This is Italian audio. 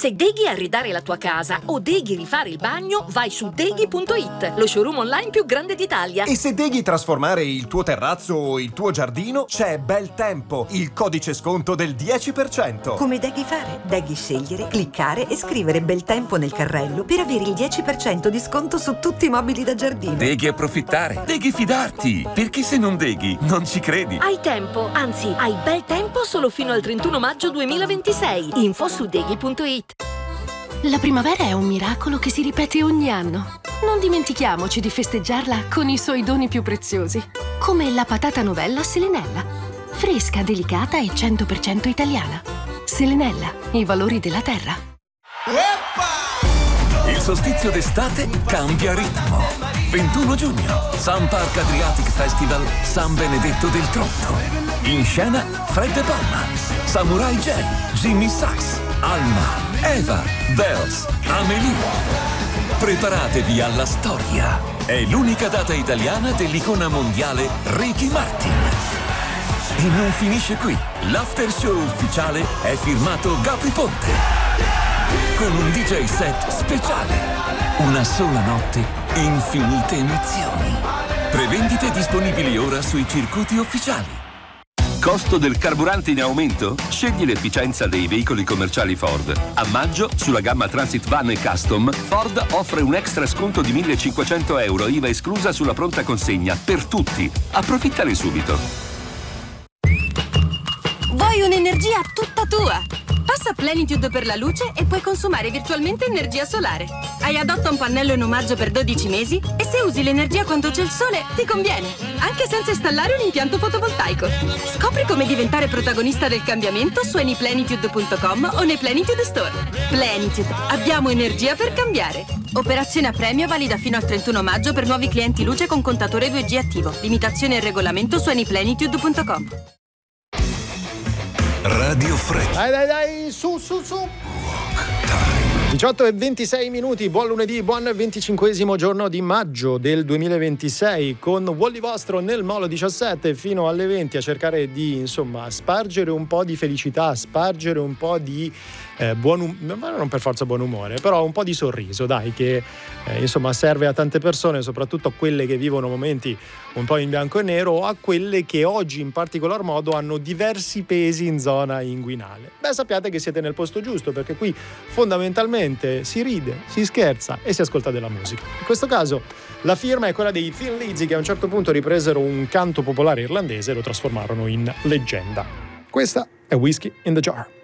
Se deghi arredare la tua casa o deghi rifare il bagno, vai su deghi.it, lo showroom online più grande d'Italia. E se deghi trasformare il tuo terrazzo o il tuo giardino, c'è Bel Tempo, il codice sconto del 10%. Come deghi fare? Deghi scegliere, cliccare e scrivere Bel Tempo nel carrello per avere il 10% di sconto su tutti i mobili da giardino. Deghi approfittare, deghi fidarti, perché se non deghi non ci credi. Hai tempo, anzi hai bel tempo solo fino al 31 maggio 2026. Info su deghi.it. La primavera è un miracolo che si ripete ogni anno. Non dimentichiamoci di festeggiarla con i suoi doni più preziosi, come la patata novella Selenella. Fresca, delicata e 100% italiana. Selenella, i valori della terra. Il solstizio d'estate cambia ritmo. 21 giugno, Sun Park Adriatic Festival San Benedetto del Tronto. In scena Fred De Palma, Samurai J, Jimmy Sachs, Alma, Eva, Bells, Amelie. Preparatevi alla storia. È l'unica data italiana dell'icona mondiale Ricky Martin. E non finisce qui. L'after show ufficiale è firmato Gabri Ponte, con un DJ set speciale. Una sola notte, infinite emozioni. Prevendite disponibili ora sui circuiti ufficiali. Costo del carburante in aumento? Scegli l'efficienza dei veicoli commerciali Ford. A maggio, sulla gamma Transit Van e Custom, Ford offre un extra sconto di 1.500 euro, IVA esclusa sulla pronta consegna, per tutti. Approfittane subito. Vuoi un'energia tutta tua? Passa a Plenitude per la luce e puoi consumare virtualmente energia solare. Hai Adotta un pannello in omaggio per 12 mesi e se usi l'energia quando c'è il sole, ti conviene, anche senza installare un impianto fotovoltaico. Scopri come diventare protagonista del cambiamento su anyplenitude.com o nei Plenitude Store. Plenitude, abbiamo energia per cambiare. Operazione a premio valida fino al 31 maggio per nuovi clienti luce con contatore 2G attivo. Limitazione e regolamento su anyplenitude.com. Radio Freccia. Dai, su. 18 e 26 minuti, buon lunedì, buon 25esimo giorno di maggio del 2026 con Wally Vostro nel Molo 17 fino alle 20 a cercare di, insomma, spargere un po' di felicità, spargere un po' di ma non per forza buon umore, però un po' di sorriso, dai, che insomma serve a tante persone, soprattutto a quelle che vivono momenti un po' in bianco e nero o a quelle che oggi in particolar modo hanno diversi pesi in zona inguinale. Beh, sappiate che siete nel posto giusto, perché qui fondamentalmente si ride, si scherza e si ascolta della musica. In questo caso la firma è quella dei Thin Lizzy, che a un certo punto ripresero un canto popolare irlandese e lo trasformarono in leggenda. Questa è Whiskey in the Jar.